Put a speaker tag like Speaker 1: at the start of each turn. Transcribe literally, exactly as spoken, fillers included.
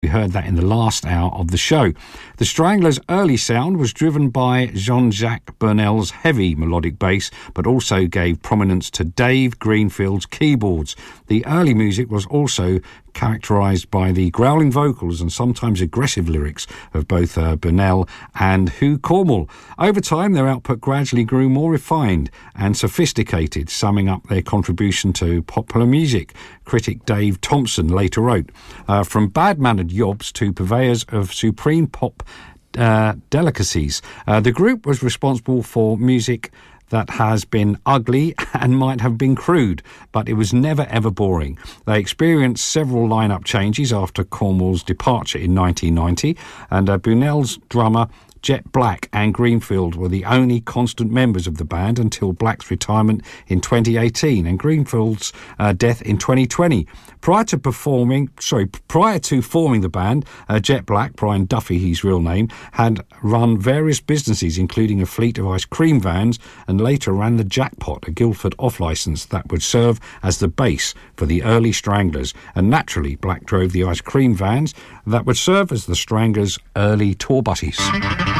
Speaker 1: We heard that in the last hour of the show. The Stranglers' early sound was driven by Jean-Jacques Burnel's heavy melodic bass, but also gave prominence to Dave Greenfield's keyboards. The early music was also characterised by the growling vocals and sometimes aggressive lyrics of both uh, Burnel and Hugh Cornwell. Over time, their output gradually grew more refined and sophisticated, summing up their contribution to popular music. Critic Dave Thompson later wrote, uh, from bad-mannered yobs to purveyors of supreme pop uh, delicacies, uh, the group was responsible for music that has been ugly and might have been crude, but it was never ever boring. They experienced several lineup changes after Cornwell's departure in nineteen ninety, and uh, Burnel's drummer Jet Black and Greenfield were the only constant members of the band until Black's retirement in twenty eighteen and Greenfield's uh, death in twenty twenty. Prior to performing, sorry, prior to forming the band, uh, Jet Black, Brian Duffy, his real name, had run various businesses, including a fleet of ice cream vans, and later ran the Jackpot, a Guildford off-licence that would serve as the base for the early Stranglers. And naturally, Black drove the ice cream vans that would serve as the Stranglers' early tour buses.